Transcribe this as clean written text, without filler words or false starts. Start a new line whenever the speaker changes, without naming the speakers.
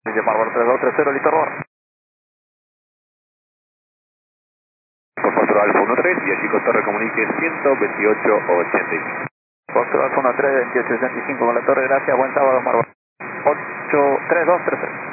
Marlboro 3230, listo, Robert. Foxtrot Alfa 13 y allí con torre comunique 128.85. Foxtrot Alfa 13, 28.85 con la torre, gracias, buen sábado, Marlboro 83230.